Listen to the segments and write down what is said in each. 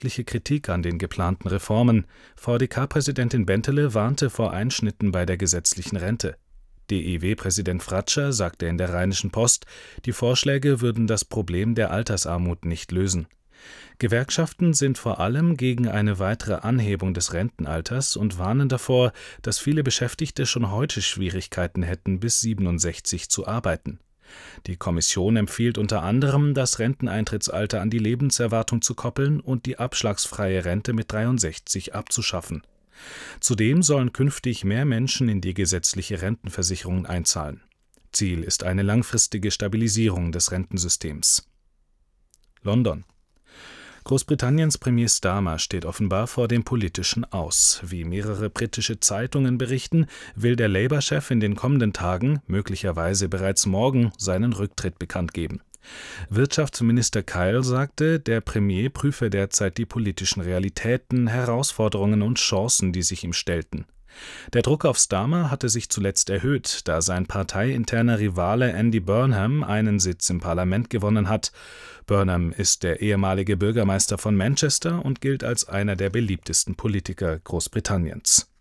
beträchtliche Kritik an den geplanten Reformen. VDK-Präsidentin Bentele warnte vor Einschnitten bei der gesetzlichen Rente. DIW-Präsident Fratscher sagte in der Rheinischen Post, die Vorschläge würden das Problem der Altersarmut nicht lösen. Gewerkschaften sind vor allem gegen eine weitere Anhebung des Rentenalters und warnen davor, dass viele Beschäftigte schon heute Schwierigkeiten hätten, bis 67 zu arbeiten. Die Kommission empfiehlt unter anderem, das Renteneintrittsalter an die Lebenserwartung zu koppeln und die abschlagsfreie Rente mit 63 abzuschaffen. Zudem sollen künftig mehr Menschen in die gesetzliche Rentenversicherung einzahlen. Ziel ist eine langfristige Stabilisierung des Rentensystems. London. Großbritanniens Premier Starmer steht offenbar vor dem politischen Aus. Wie mehrere britische Zeitungen berichten, will der Labour-Chef in den kommenden Tagen, möglicherweise bereits morgen, seinen Rücktritt bekannt geben. Wirtschaftsminister Kyle sagte, der Premier prüfe derzeit die politischen Realitäten, Herausforderungen und Chancen, die sich ihm stellten. Der Druck auf Starmer hatte sich zuletzt erhöht, da sein parteiinterner Rivale Andy Burnham einen Sitz im Parlament gewonnen hat. Burnham ist der ehemalige Bürgermeister von Manchester und gilt als einer der beliebtesten Politiker Großbritanniens.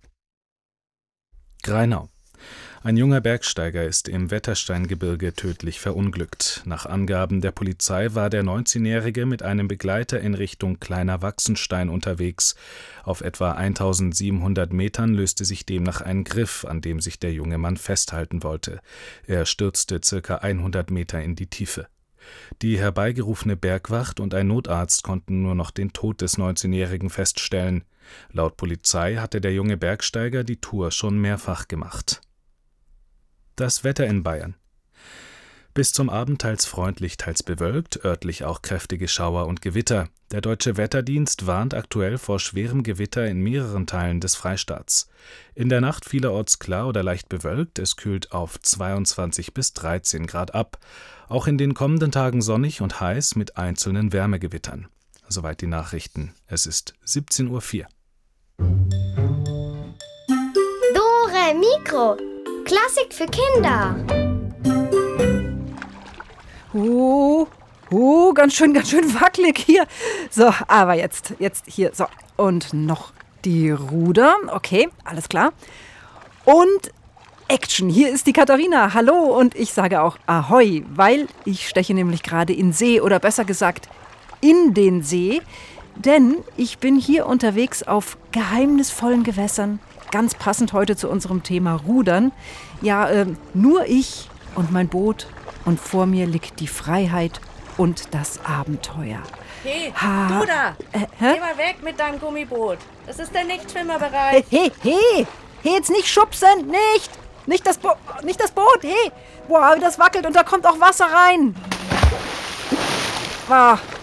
Grainau. Ein junger Bergsteiger ist im Wettersteingebirge tödlich verunglückt. Nach Angaben der Polizei war der 19-Jährige mit einem Begleiter in Richtung Kleiner Wachsenstein unterwegs. Auf etwa 1700 Metern löste sich demnach ein Griff, an dem sich der junge Mann festhalten wollte. Er stürzte ca. 100 Meter in die Tiefe. Die herbeigerufene Bergwacht und ein Notarzt konnten nur noch den Tod des 19-Jährigen feststellen. Laut Polizei hatte der junge Bergsteiger die Tour schon mehrfach gemacht. Das Wetter in Bayern. Bis zum Abend teils freundlich, teils bewölkt, örtlich auch kräftige Schauer und Gewitter. Der Deutsche Wetterdienst warnt aktuell vor schwerem Gewitter in mehreren Teilen des Freistaats. In der Nacht vielerorts klar oder leicht bewölkt, es kühlt auf 22 bis 13 Grad ab. Auch in den kommenden Tagen sonnig und heiß mit einzelnen Wärmegewittern. Soweit die Nachrichten. Es ist 17:04 Uhr. Dore Mikro. Klassik für Kinder. Ganz schön wackelig hier. So, aber jetzt hier. So, und noch die Ruder. Okay, alles klar. Und Action. Hier ist die Katharina. Hallo, und ich sage auch Ahoi, weil ich steche nämlich gerade in See, oder besser gesagt in den See. Denn ich bin hier unterwegs auf geheimnisvollen Gewässern. Ganz passend heute zu unserem Thema Rudern. Ja, nur ich und mein Boot. Und vor mir liegt die Freiheit und das Abenteuer. Hey, du da! Geh mal weg mit deinem Gummiboot. Das ist der Nichtschwimmerbereich. Hey, jetzt nicht schubsen, nicht! Nicht das Boot, hey! Wow, das wackelt und da kommt auch Wasser rein.